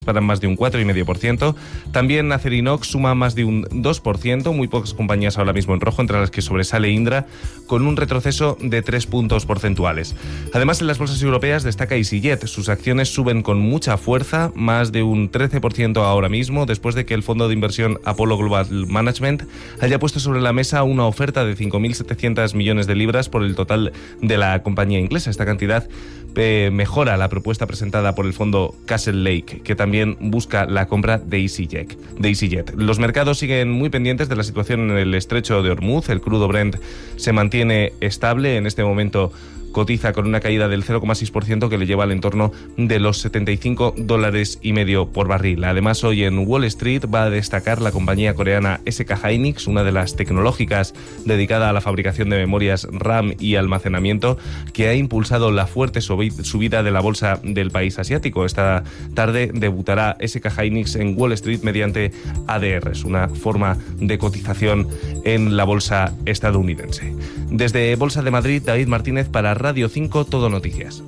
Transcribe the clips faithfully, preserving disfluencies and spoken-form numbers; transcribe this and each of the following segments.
para más de un cuatro coma cinco por ciento. También Acerinox suma más de un dos por ciento, muy pocas compañías ahora mismo en rojo, entre las que sobresale Indra, con un retroceso de tres puntos porcentuales. Además, en las bolsas europeas destaca EasyJet. Sus acciones suben con mucha fuerza, más de un trece por ciento ahora mismo, después de que el fondo de inversión Apollo Global Management haya puesto sobre la mesa una oferta de cinco mil setecientos millones de libras por el total de la compañía inglesa. Esta cantidad eh, mejora la propuesta presentada por el fondo Castle Lake, que también También busca la compra de EasyJet, de EasyJet. Los mercados siguen muy pendientes de la situación en el estrecho de Hormuz. El crudo Brent se mantiene estable. En este momento cotiza con una caída del cero coma seis por ciento que le lleva al entorno de los setenta y cinco dólares y medio por barril. Además, hoy en Wall Street va a destacar la compañía coreana S K Hynix, una de las tecnológicas dedicada a la fabricación de memorias RAM y almacenamiento, que ha impulsado la fuerte subida de la bolsa del país asiático. Esta tarde debutará S K Hynix en Wall Street mediante A D Rs, una forma de cotización en la bolsa estadounidense. Desde Bolsa de Madrid, David Martínez para Radio cinco Todo Noticias.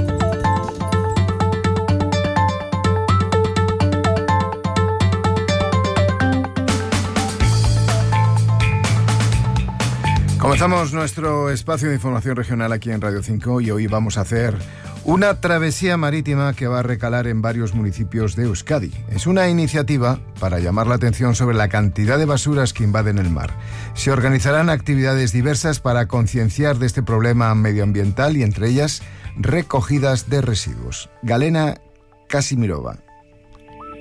Comenzamos nuestro espacio de información regional aquí en Radio cinco y hoy vamos a hacer una travesía marítima que va a recalar en varios municipios de Euskadi. Es una iniciativa para llamar la atención sobre la cantidad de basuras que invaden el mar. Se organizarán actividades diversas para concienciar de este problema medioambiental y entre ellas recogidas de residuos. Galena Casimirova.